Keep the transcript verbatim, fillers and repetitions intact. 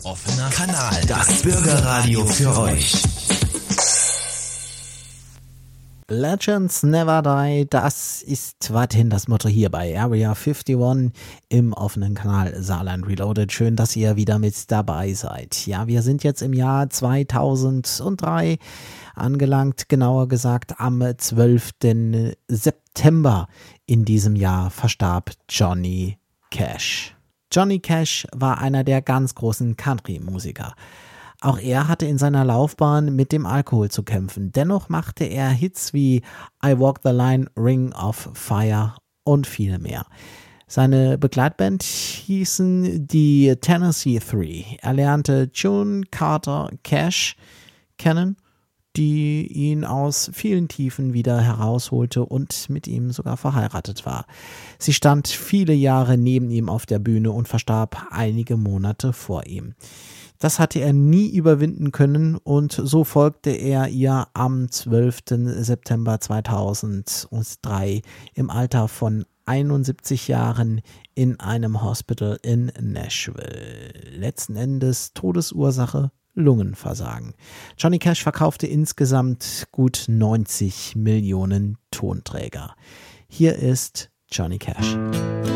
Offener Kanal, das Bürgerradio für euch. Legends Never Die, das ist weiterhin das Motto hier bei Area einundfünfzig im offenen Kanal Saarland Reloaded. Schön, dass ihr wieder mit dabei seid. Ja, wir sind jetzt im Jahr zweitausenddrei angelangt, genauer gesagt am zwölften September in diesem Jahr verstarb Johnny Cash. Johnny Cash war einer der ganz großen Country-Musiker. Auch er hatte in seiner Laufbahn mit dem Alkohol zu kämpfen. Dennoch machte er Hits wie I Walk the Line, Ring of Fire und viele mehr. Seine Begleitband hießen die Tennessee Three. Er lernte June Carter Cash kennen, die ihn aus vielen Tiefen wieder herausholte und mit ihm sogar verheiratet war. Sie stand viele Jahre neben ihm auf der Bühne und verstarb einige Monate vor ihm. Das hatte er nie überwinden können und so folgte er ihr am zwölften September zweitausenddrei im Alter von einundsiebzig Jahren in einem Hospital in Nashville. Letzten Endes Todesursache Lungenversagen. Johnny Cash verkaufte insgesamt gut neunzig Millionen Tonträger. Hier ist Johnny Cash.